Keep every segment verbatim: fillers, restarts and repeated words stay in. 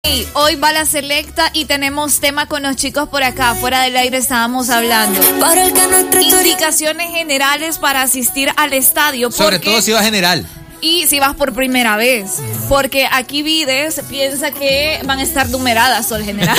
Y hoy va la selecta y tenemos tema con los chicos por acá. Fuera del aire estábamos hablando. Indicaciones generales para asistir al estadio. Sobre todo si vas general. Y si vas por primera vez. Porque aquí Vides piensa que van a estar numeradas Sol General.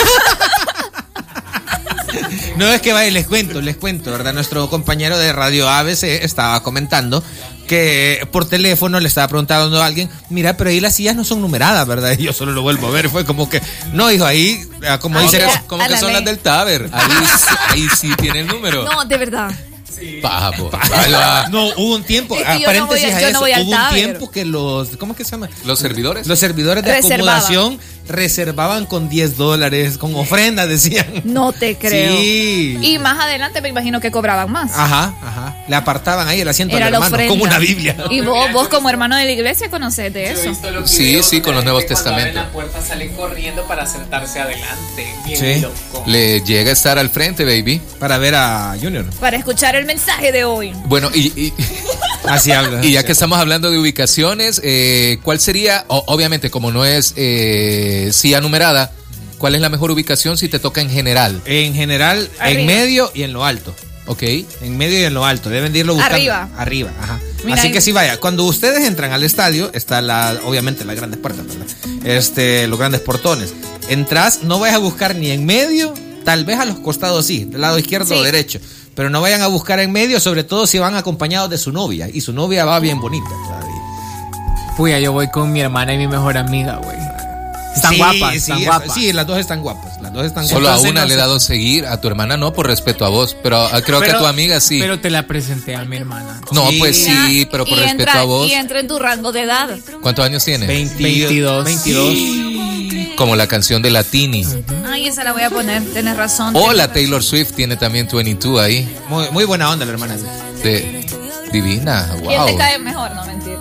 No es que vaya, les cuento, les cuento, ¿verdad? Nuestro compañero de Radio A B C estaba comentando que por teléfono le estaba preguntando a alguien, mira, pero ahí las sillas no son numeradas, ¿verdad? Y yo solo lo vuelvo a ver, fue como que, no, hijo, ahí, como ah, dice, que, como, como que son ley. las del Taber, ahí, ahí sí tiene el número. No, de verdad. Sí. Papo. No, hubo un tiempo, es que paréntesis no a, a eso, no hubo un Taber. tiempo que los, ¿cómo que se llama? Los servidores. Los servidores de Reservaban. acomodación reservaban con diez dólares, con ofrenda, decían. No te creo. Sí. Y más adelante me imagino que cobraban más. Ajá, ajá. Le apartaban ahí el asiento Era al hermano, ofrenda. como una Biblia. Y vos, vos como hermano de la iglesia conocés de eso. Sí, sí, con los Nuevos Testamentos. En la puerta salen corriendo para sentarse adelante. Bien Sí. loco. Le llega a estar al frente, baby. Para ver a Junior. Para escuchar el mensaje de hoy. Bueno, y, y, Así habla. y ya que estamos hablando de ubicaciones, eh, ¿cuál sería, o, obviamente como no es eh, silla numerada, cuál es la mejor ubicación si te toca en general? En general, Arriba. en medio y en lo alto. Ok. En medio y en lo alto. Deben de irlo buscando. Arriba. Arriba, ajá. Mira, Así ahí. que sí, vaya. Cuando ustedes entran al estadio, está la, obviamente las grandes puertas, ¿verdad? Este, los grandes portones. Entras, no vayas a buscar ni en medio, tal vez a los costados sí, del lado izquierdo Sí. o derecho. Pero no vayan a buscar en medio, sobre todo si van acompañados de su novia. Y su novia va bien bonita todavía. Puya, yo voy con mi hermana y mi mejor amiga, güey. Están Sí, guapas, sí, están es- guapas. Sí, las dos están guapas. Las dos están Solo guapas. a una Entonces, le he no sé. dado seguir, a tu hermana no, por respeto a vos, pero ah, creo que a tu amiga sí. Pero te la presenté a mi hermana. No, Sí. pues sí, pero por y respeto entra, a vos. Y entra en tu rango de edad. ¿Cuántos años tienes? veintidós. veintidós. Como la canción de la Tini. Ay, esa la voy a poner, tienes razón. O tienes la razón. Taylor Swift tiene también veintidós ahí. Muy, muy buena onda la hermana. De, divina, ¿Quién wow. te cae mejor? No, mentira.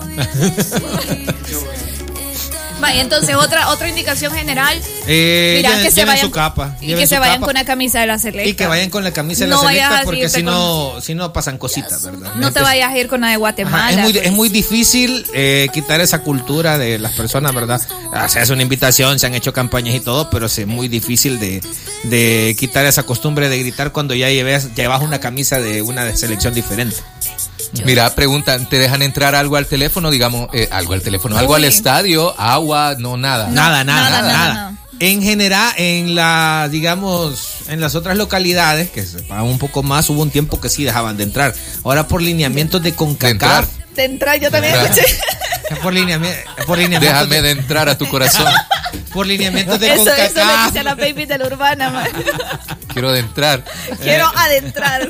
Vaya, entonces otra otra indicación general. Eh, Mira, lleven- que se lleven vayan su capa. y lleven que su se vayan capa. con la camisa de la selecta. Y que vayan con la camisa de No la vayas selecta a porque irte si con- no, si no pasan cositas, ¿verdad? No te Entonces, vayas a ir con la de Guatemala. ajá, es, muy, pues. es muy difícil eh, quitar esa cultura de las personas, ¿verdad? Ah, se hace una invitación, se han hecho campañas y todo, pero es muy difícil de, de quitar esa costumbre de gritar cuando ya lleves, llevas una camisa de una de selección diferente. Mira, preguntan, ¿te dejan entrar algo al teléfono? Digamos, eh, algo al teléfono, algo Uy. al estadio, agua, no, nada. No, nada, nada, nada, nada. nada, nada. En general, en la, digamos, en las otras localidades que se pagan un poco más, hubo un tiempo que sí dejaban de entrar. Ahora por lineamientos de De CONCACAF, entrar. Te entra, yo también Entrar. escuché. por, lineami- por lineamientos Déjame de entrar a tu corazón. por lineamientos de Eso, eso le CONCACAF. dice a la baby de la urbana, man. Quiero de entrar. Quiero adentrar.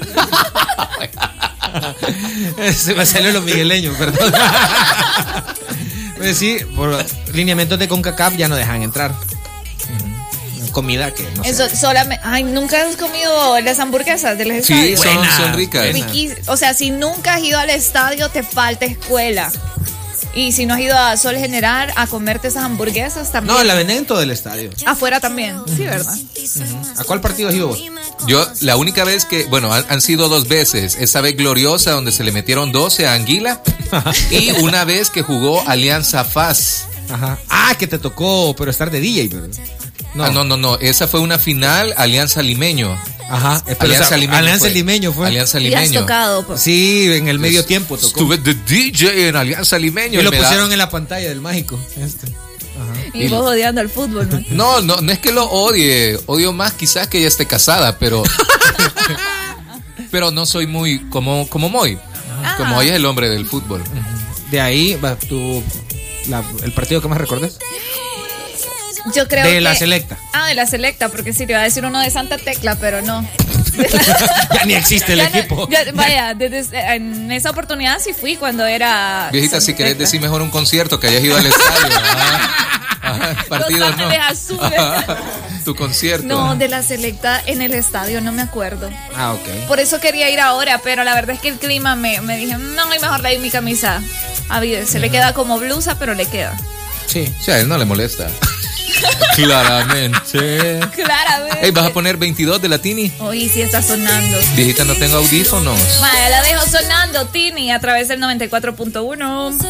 Se me salió lo migueleño, perdón. Pues sí, por lineamientos de CONCACAF ya no dejan entrar. Comida que no sé. Eso solamente. Ay, nunca has comido las hamburguesas de los Sí, estadios. son, Buena, son ricas. buena. Riquís- O sea, si nunca has ido al estadio, te falta escuela. Y si no has ido a Sol General a comerte esas hamburguesas también. No, la venden en todo el estadio. Afuera también. Sí, ¿verdad? ¿A cuál partido has ido vos? Yo, la única vez que, bueno, han, han sido dos veces. Esa vez gloriosa, donde se le metieron doce a Anguila. Y una vez que jugó Alianza F A S. Ajá. Ah, que te tocó, pero estar de D J, pero. No. Ah, no, no, no. Esa fue una final Alianza Limeño. Ajá. Pero Alianza esa- Limeño. Alianza fue. Limeño fue. Alianza Y has Limeño. tocado. pues. Sí, en el medio tiempo tocó. Estuve de D J en Alianza Limeño. Y lo me da- pusieron en la pantalla del mágico. Este. Y vos odiando al fútbol, ¿no? No, no, no es que lo odie. Odio más quizás que ella esté casada, pero. pero no soy muy como, como Moy. Ah. Como Moy es el hombre del fútbol. De ahí va tu. la- el partido que más recordes. Yo creo De que... la selecta. Ah, de la selecta, porque sí, te iba a decir uno de Santa Tecla, pero no. Ya ni existe el Ya no- equipo. ya- vaya, desde- en esa oportunidad sí fui cuando era. Viejita, Santa si querés Tecla. decir mejor un concierto que hayas ido al estadio. Ajá. Ajá, partidos Los no. Ángeles Azules. Ajá, tu concierto. No, de la selecta en el estadio, no me acuerdo. Ah, ok. Por eso quería ir ahora, pero la verdad es que el clima me, me dije, no, y mejor le doy mi camisa. A Vides, se le queda como blusa, pero le queda. Sí. O sea, a él no le molesta. Claramente. Claramente. Ey, ¿vas a poner veintidós de la Tini? Hoy sí está sonando. Viejita, no tengo audífonos. Vaya, la dejo sonando, Tini, a través del noventa y cuatro punto uno.